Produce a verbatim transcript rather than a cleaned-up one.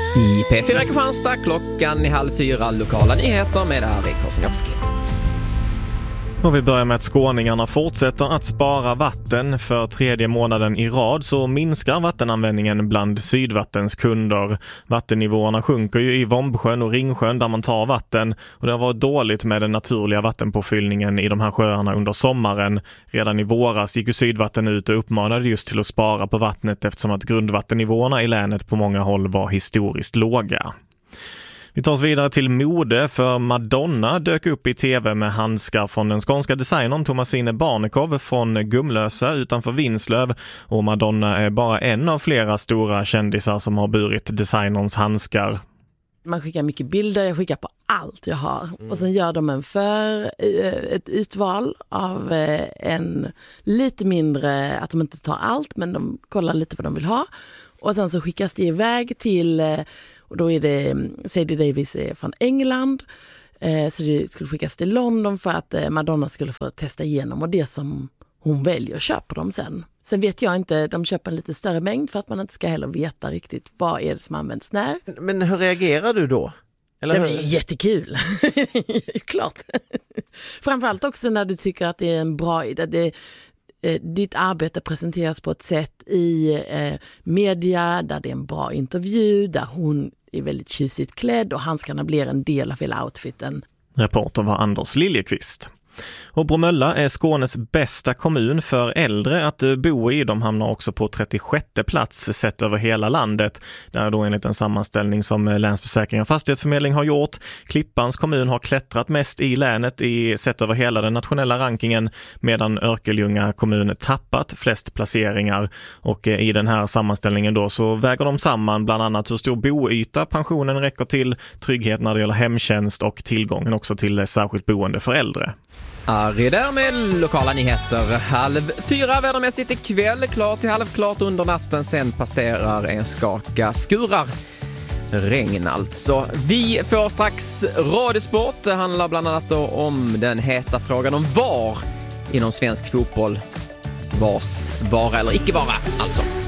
I P fyra Kristianstad klockan i halv fyra, lokala nyheter med Ari Korsnjovski. Och vi börjar med att skåningarna fortsätter att spara vatten. För tredje månaden i rad så minskar vattenanvändningen bland Sydvattens kunder. Vattennivåerna sjunker ju i Vombsjön och Ringsjön där man tar vatten. Och det har varit dåligt med den naturliga vattenpåfyllningen i de här sjöarna under sommaren. Redan i våras gick ju Sydvatten ut och uppmanade just till att spara på vattnet eftersom att grundvattennivåerna i länet på många håll var historiskt låga. Vi tar oss vidare till mode, för Madonna dök upp i tv med handskar från den skånska designern Thomasine Barnekow från Gumlösa utanför Vinslöv, och Madonna är bara en av flera stora kändisar som har burit designerns handskar. Man skickar mycket bilder, jag skickar på allt jag har. Mm. Och sen gör de en för ett utval av en lite mindre, att de inte tar allt men de kollar lite vad de vill ha. Och sen så skickas det iväg till, och då är det Sadie Davis från England. Så det skulle skickas till London för att Madonna skulle få testa igenom, och det som hon väljer köper dem sen. Sen vet jag inte, de köper en lite större mängd för att man inte ska heller veta riktigt vad är det som används när. Men hur reagerar du då? Eller det är jättekul. Klart. Framförallt också när du tycker att det är en bra idé. Det, eh, ditt arbete presenteras på ett sätt i eh, media där det är en bra intervju, där hon är väldigt tjusigt klädd och handskarna blir en del av hela outfiten. Reporter var Anders Liljekvist. Och Bromölla är Skånes bästa kommun för äldre att bo i. De hamnar också på trettiosjätte plats sett över hela landet. Det är då enligt en sammanställning som Länsförsäkring och fastighetsförmedling har gjort. Klippans kommun har klättrat mest i länet i sett över hela den nationella rankingen, medan Örkelljunga kommun tappat flest placeringar. Och i den här sammanställningen då så väger de samman bland annat hur stor boyta pensionen räcker till, trygghet när det gäller hemtjänst och tillgången också till särskilt boende för äldre. Ari där med lokala nyheter. Halv fyra vädermässigt ikväll, klart till halvklart under natten. Sen passerar enskaka skurar. Regn alltså. Vi får strax radiosport. Det handlar bland annat då om den heta frågan om var inom svensk fotboll vars vara eller icke vara alltså.